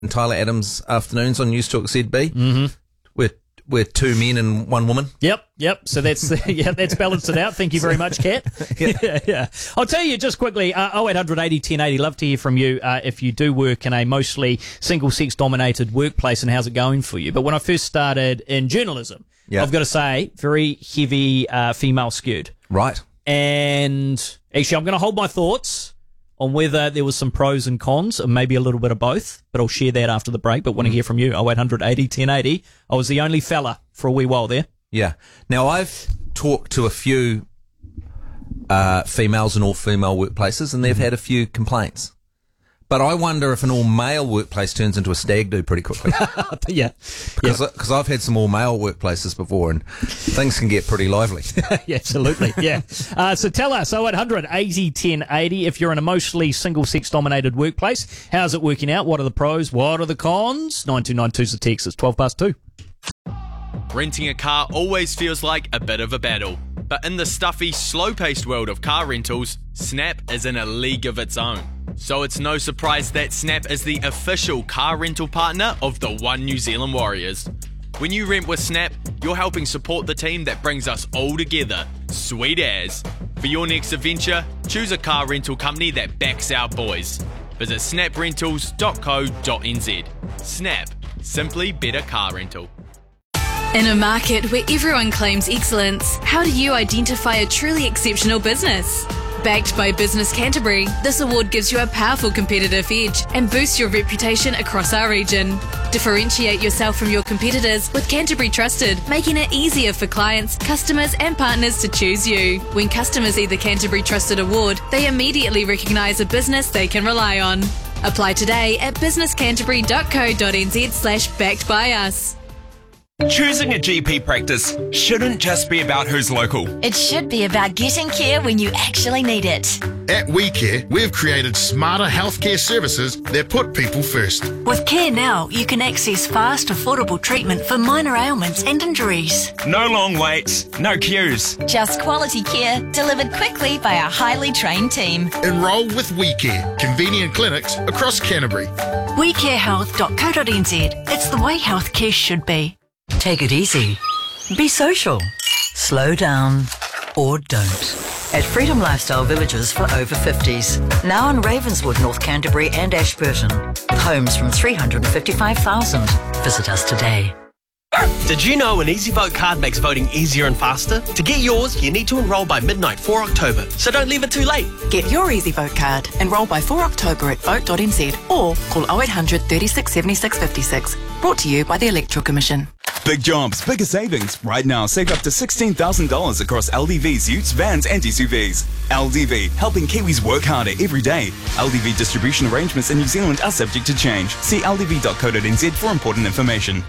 and Tyler Adams afternoons on News Talk ZB. Mm-hmm. We're two men and one woman. Yep. So that's that's balanced it out. Thank you very much, Kat. Yeah. I'll tell you just quickly, 0800 80 1080. Love to hear from you if you do work in a mostly single-sex dominated workplace and how's it going for you. But when I first started in journalism, I've got to say, very heavy female skewed. Right. And actually, I'm going to hold my thoughts on whether there was some pros and cons, or maybe a little bit of both, but I'll share that after the break. But want to hear from you, 0800 80 1080. I was the only fella for a wee while there. Yeah. Now, I've talked to a few females in all-female workplaces, and they've had a few complaints. But I wonder if an all-male workplace turns into a stag do pretty quickly. Yeah. Because I've had some all-male workplaces before, and things can get pretty lively. Yeah, absolutely, yeah. So tell us, 0800 80 1080, if you're in a mostly single-sex dominated workplace, how's it working out? What are the pros? What are the cons? 9292's the text. It's 2. Renting a car always feels like a bit of a battle. But in the stuffy, slow-paced world of car rentals, Snap is in a league of its own. So it's no surprise that Snap is the official car rental partner of the One New Zealand Warriors. When you rent with Snap, you're helping support the team that brings us all together. Sweet as. For your next adventure, choose a car rental company that backs our boys. Visit snaprentals.co.nz. Snap. Simply better car rental. In a market where everyone claims excellence, how do you identify a truly exceptional business? Backed by Business Canterbury, this award gives you a powerful competitive edge and boosts your reputation across our region. Differentiate yourself from your competitors with Canterbury Trusted, making it easier for clients, customers and partners to choose you. When customers see the Canterbury Trusted Award, they immediately recognise a business they can rely on. Apply today at businesscanterbury.co.nz/backed by us. Choosing a GP practice shouldn't just be about who's local. It should be about getting care when you actually need it. At WeCare, we've created smarter healthcare services that put people first. With Care Now, you can access fast, affordable treatment for minor ailments and injuries. No long waits, no queues. Just quality care delivered quickly by our highly trained team. Enrol with WeCare, convenient clinics across Canterbury. WeCareHealth.co.nz. It's the way healthcare should be. Take it easy. Be social. Slow down or don't. At Freedom Lifestyle Villages for over 50s. Now in Ravenswood, North Canterbury and Ashburton. With homes from $355,000. Visit us today. Did you know an EasyVote card makes voting easier and faster? To get yours, you need to enrol by midnight 4 October, so don't leave it too late. Get your EasyVote card. Enrol by 4 October at vote.nz or call 0800 36 76 56. Brought to you by the Electoral Commission. Big jobs, bigger savings. Right now, save up to $16,000 across LDV's utes, vans and SUVs. LDV, helping Kiwis work harder every day. LDV distribution arrangements in New Zealand are subject to change. See ldv.co.nz for important information.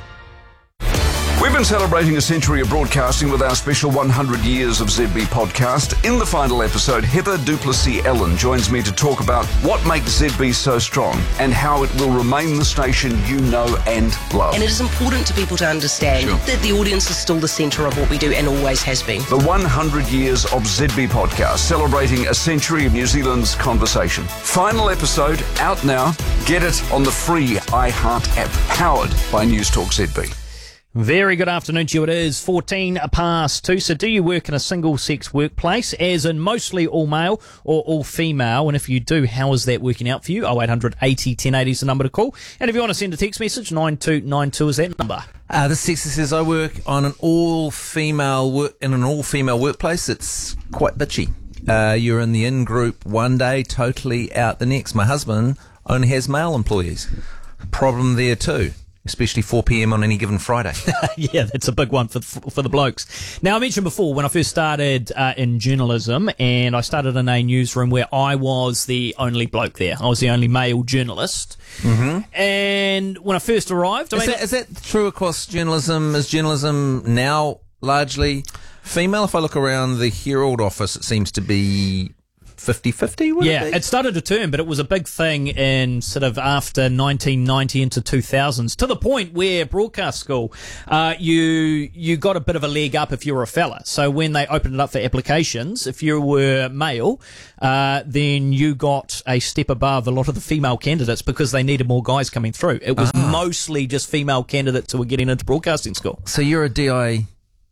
We've been celebrating a century of broadcasting with our special 100 Years of ZB podcast. In the final episode, Heather Duplessis-Ellen joins me to talk about what makes ZB so strong and how it will remain the station you know and love. And it is important to people to understand that the audience is still the centre of what we do and always has been. The 100 Years of ZB podcast, celebrating a century of New Zealand's conversation. Final episode, out now. Get it on the free iHeart app, powered by News Talk ZB. Very good afternoon to you. It is 2:14. So do you work in a single-sex workplace, as in mostly all-male or all-female? And if you do, how is that working out for you? 0800 80 1080 is the number to call. And if you want to send a text message, 9292 is that number. This text says, I work on an all-female workplace. It's quite bitchy. You're in the in-group one day, totally out the next. My husband only has male employees. Problem there too. Especially 4 p.m. on any given Friday. Yeah, that's a big one for the blokes. Now, I mentioned before when I first started in journalism, and I started in a newsroom where I was the only bloke there. I was the only male journalist. Mm-hmm. And when I first arrived... Is that true across journalism? Is journalism now largely female? If I look around the Herald office, it seems to be 50-50, would it be? It started to turn, but it was a big thing in sort of after 1990 into 2000s, to the point where broadcast school, you got a bit of a leg up if you were a fella. So when they opened it up for applications, if you were male, then you got a step above a lot of the female candidates because they needed more guys coming through. It was mostly just female candidates who were getting into broadcasting school. So you're a DIE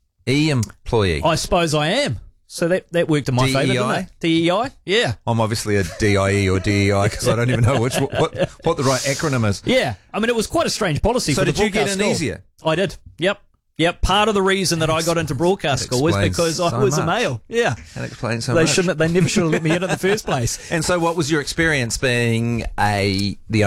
employee? I suppose I am. So that worked in my favour, didn't it? DEI? Yeah. I'm obviously a DIE or DEI because I don't even know what the right acronym is. Yeah. I mean, it was quite a strange policy for the broadcast school. So did you get in easier? I did. Yep. Part of the reason that I got into broadcast school was because I was a male. Yeah. That explains so much. They never should have let me in the first place. And so what was your experience being the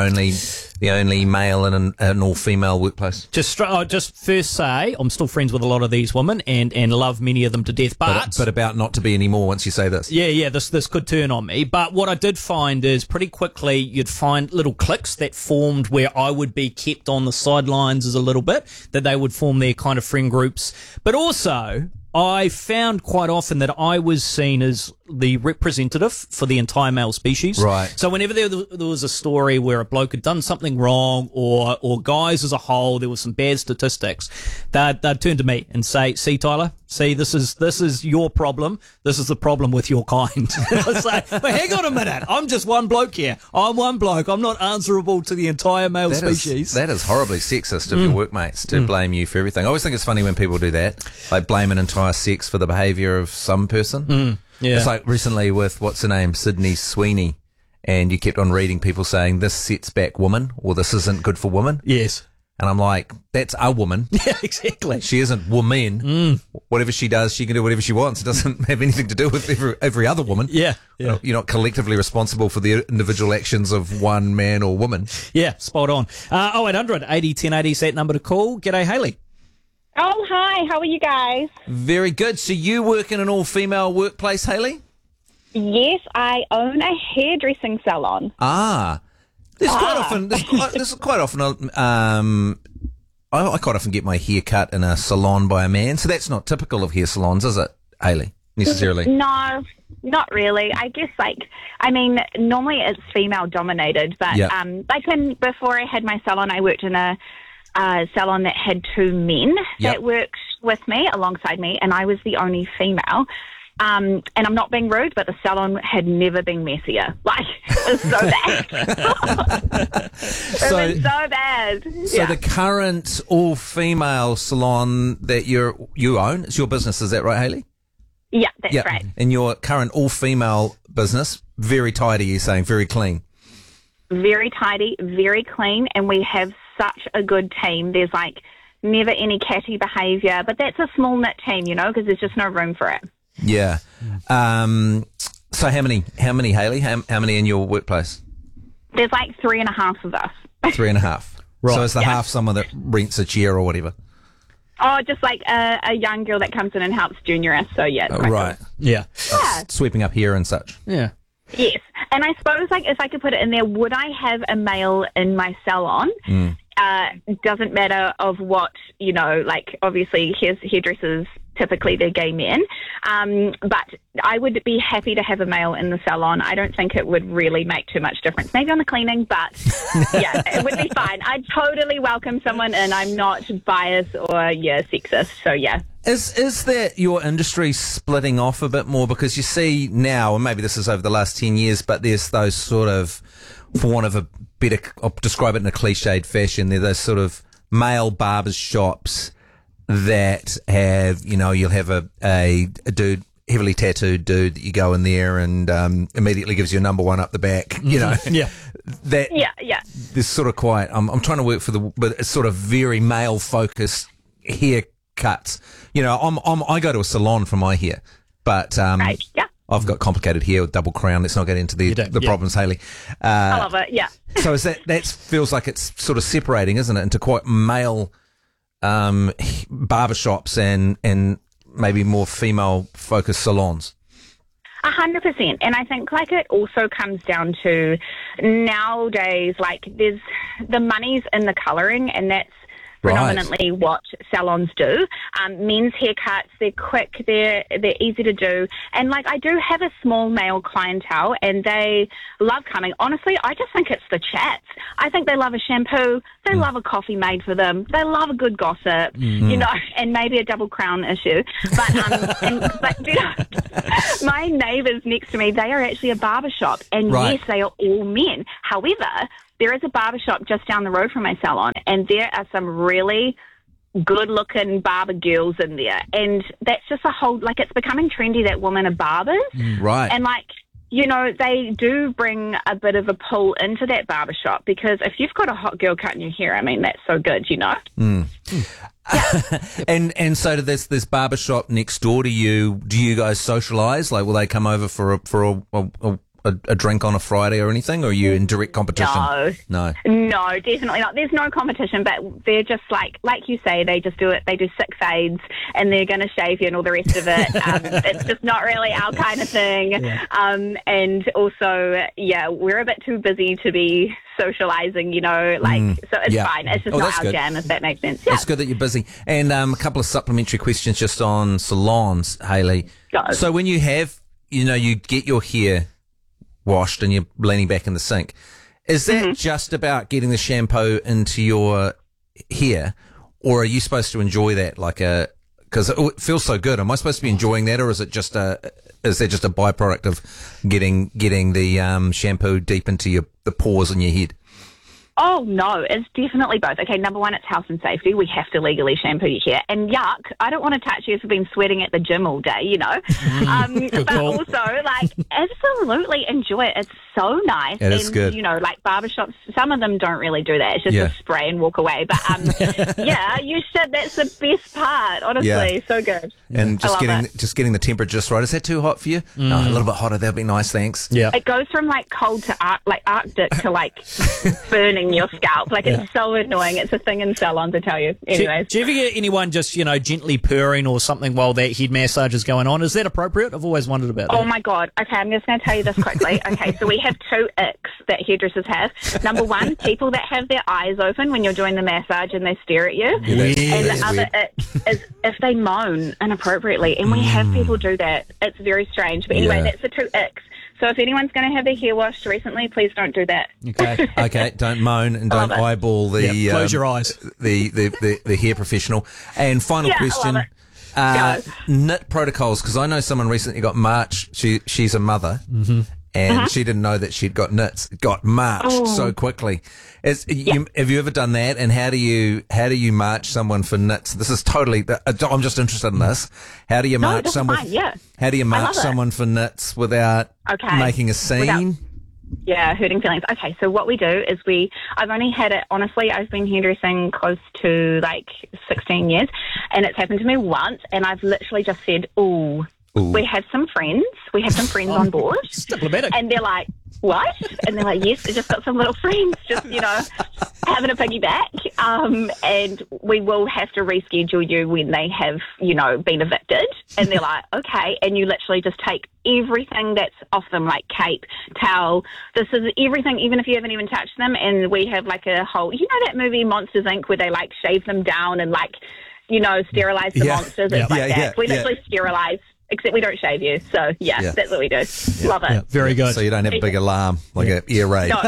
only male in an all-female workplace? Just first say, I'm still friends with a lot of these women and love many of them to death. But about not to be anymore once you say this. Yeah, this could turn on me. But what I did find is pretty quickly you'd find little cliques that formed where I would be kept on the sidelines as a little bit, that they would form their kind of friend groups. But also, I found quite often that I was seen as the representative for the entire male species. Right. So whenever there was a story where a bloke had done something wrong or guys as a whole, there was some bad statistics, they'd turn to me and say, see, Tyler, this is your problem. This is the problem with your kind. I was like, well, hang on a minute. I'm just one bloke here. I'm one bloke. I'm not answerable to the entire male species. That is horribly sexist of your workmates to blame you for everything. I always think it's funny when people do that, like blame an entire sex for the behaviour of some person. Yeah. It's like recently with, what's her name, Sydney Sweeney, and you kept on reading people saying, this sets back women, or this isn't good for women. Yes. And I'm like, that's a woman. Yeah, exactly. She isn't woman. Whatever she does, she can do whatever she wants. It doesn't have anything to do with every other woman. Yeah. You're not collectively responsible for the individual actions of one man or woman. Yeah, spot on. 0800 80 1080 is that number to call. G'day, Hayley. Oh, hi. How are you guys? Very good. So you work in an all-female workplace, Hayley? Yes, I own a hairdressing salon. There's quite often. I quite often get my hair cut in a salon by a man, so that's not typical of hair salons, is it, Hayley? Necessarily? No, not really. I guess, normally it's female dominated, but before I had my salon, I worked in a salon that had two men that worked with me, alongside me, and I was the only female. And I'm not being rude, but the salon had never been messier. It was so bad. It was so bad. So the current all-female salon that you own, it's your business, is that right, Hayley? Yeah, that's right. And your current all-female business, very tidy, you're saying, very clean. Very tidy, very clean, and we have such a good team. There's never any catty behaviour, but that's a small knit team, because there's just no room for it. Yeah. So how many, Hayley? How many in your workplace? There's 3.5 of us. 3.5. Right. So is the half someone that rents a chair or whatever? Oh, just a young girl that comes in and helps junior us. So yeah. Right. Cool. Yeah. Sweeping up here and such. Yeah. Yes. And I suppose if I could put it in there, would I have a male in my salon? Doesn't matter of what, obviously hairdressers, typically they're gay men. But I would be happy to have a male in the salon. I don't think it would really make too much difference. Maybe on the cleaning, but yeah, it would be fine. I'd totally welcome someone in. I'm not biased or, sexist. So yeah. Is that your industry splitting off a bit more? Because you see now, and maybe this is over the last 10 years, but there's those sort of, for want of a better, I'll describe it in a cliched fashion, they're those sort of male barbers shops that have, you'll have a dude, heavily tattooed dude that you go in there and immediately gives you a number one up the back, Yeah. Yeah. There's sort of quite, I'm trying to work but it's sort of very male focused haircuts. I go to a salon for my hair, but I've got complicated hair with double crown. Let's not get into the problems, Hayley. I love it. Yeah. So is that feels like it's sort of separating, isn't it, into quite male barbershops and maybe more female focused salons? 100%. And I think it also comes down to nowadays, there's the money's in the colouring, and that's predominantly what salons do. Men's haircuts, they're quick, they're easy to do. And, like, I do have a small male clientele, and they love coming. Honestly, I just think it's the chats. I think they love a shampoo. They love a coffee made for them. They love a good gossip, you know, and maybe a double crown issue. But, but you know, my neighbours next to me, they are actually a barbershop, and yes, they are all men. However, there is a barbershop just down the road from my salon, and there are some really good-looking barber girls in there. And that's just a whole, like, it's becoming trendy that women are barbers. Right. And, like, you know, they do bring a bit of a pull into that barbershop, because if you've got a hot girl cutting your hair, I mean, that's so good, you know? And so to this barbershop next door to you, do you guys socialise? Like, will they come over for a drink on a Friday or anything, or are you in direct competition? No, definitely not. There's no competition, but they're just like you say, they just do it. They do 6 fades, and they're going to shave you and all the rest of it. It's just not really our kind of thing. Yeah. And also, yeah, we're a bit too busy to be socialising, you know, like, so it's fine. It's just not our jam, if that makes sense. Yeah. It's good that you're busy. And a couple of supplementary questions just on salons, Hayley. So when you have, you know, you get your hair washed and you're leaning back in the sink, is that just about getting the shampoo into your hair, or are you supposed to enjoy that because it feels so good? Am I supposed to be enjoying that, or is that just a byproduct of getting the shampoo deep into the pores in your head? Oh, no, it's definitely both. Okay, number one, it's health and safety. We have to legally shampoo your hair. And yuck, I don't want to touch you if you've been sweating at the gym all day, you know. But also, like, absolutely enjoy it. It's so nice. It is good. You know, like barbershops, some of them don't really do that. It's just a spray and walk away. But, yeah, you should. That's the best part, honestly. So good. And just getting the temperature just right. Is that too hot for you? No, a little bit hotter. That'd be nice, thanks. Yeah. It goes from, like, cold to Arctic to, like, burning your scalp. Like, it's so annoying. It's a thing in salons, I tell you. Anyways. Do you ever get anyone just, you know, gently purring or something while that head massage is going on? Is that appropriate? I've always wondered about that. Oh my God. Okay, I'm just going to tell you this quickly. Okay, so we have 2 icks that hairdressers have. Number one, people that have their eyes open when you're doing the massage and they stare at you. And the other ick is if they moan inappropriately. And we have people do that. It's very strange. But anyway, that's the 2 icks. So if anyone's going to have their hair washed recently, please don't do that. Okay. Don't moan and don't eyeball the close your eyes. The hair professional. And final question: knit protocols, because I know someone recently got marched. She's a mother. And she didn't know that she'd got knits. Got marched so quickly. Have you ever done that? And how do you march someone for knits? This is totally. I'm just interested in this. How do you march someone? How do you march someone for knits without making a scene? Hurting feelings. Okay, so what we do is I've only had it, honestly, I've been hairdressing close to like 16 years, and it's happened to me once, and I've literally just said, ooh. We have some friends on board. Diplomatic. And they're like, what? And they're like, yes, I just got some little friends just, you know, having a piggyback. And we will have to reschedule you when they have, you know, been evicted. And they're like, okay. And you literally just take everything that's off them, like cape, towel. This is everything, even if you haven't even touched them. And we have like a whole, you know that movie Monsters, Inc., where they like shave them down and like, you know, sterilize the monsters. It's like that. We literally sterilize. Except we don't shave you. So, that's what we do. Love it. Yeah, very good. So you don't have a big alarm, like an ear raid. No.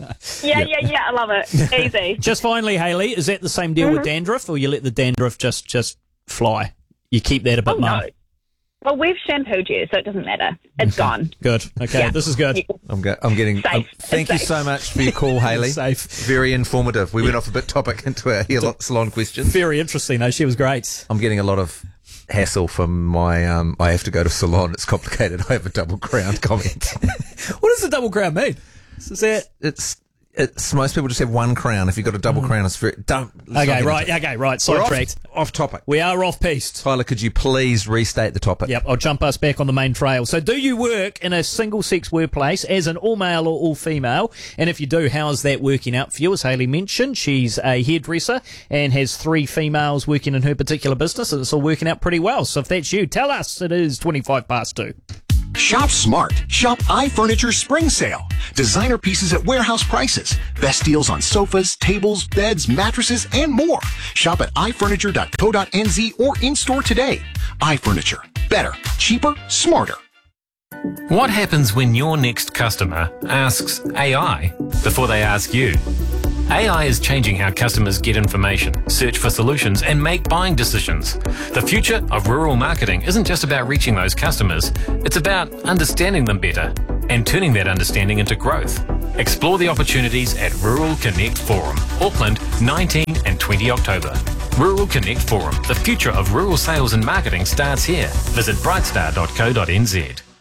I love it. Easy. Just finally, Hayley, is that the same deal with dandruff, or you let the dandruff just fly? You keep that a bit mum? No. Well, we've shampooed you, so it doesn't matter. It's gone. Good. Okay, this is good. I'm getting... Safe. Thank you so much for your call, Hayley. Safe. Very informative. We went off a bit topic into our hair salon questions. Very interesting, though. She was great. I'm getting a lot of hassle from my I have to go to salon, it's complicated, I have a double crown comment. What does a double crown mean? Is that it's most people just have one crown. If you've got a double crown, it's very right. Sidetracked. Off topic. We are off piste. Tyler, could you please restate the topic? Yep, I'll jump us back on the main trail. So, do you work in a single-sex workplace as an all-male or all-female? And if you do, how is that working out for you? As Hayley mentioned, she's a hairdresser and has 3 females working in her particular business, and it's all working out pretty well. So, if that's you, tell us. It is 2. Shop smart. Shop iFurniture Spring Sale. Designer pieces at warehouse prices. Best deals on sofas, tables, beds, mattresses, and more. Shop at ifurniture.co.nz or in-store today. iFurniture. Better, cheaper, smarter. What happens when your next customer asks AI before they ask you? AI is changing how customers get information, search for solutions, and make buying decisions. The future of rural marketing isn't just about reaching those customers, it's about understanding them better and turning that understanding into growth. Explore the opportunities at Rural Connect Forum, Auckland, 19 and 20 October. Rural Connect Forum, the future of rural sales and marketing starts here. Visit brightstar.co.nz.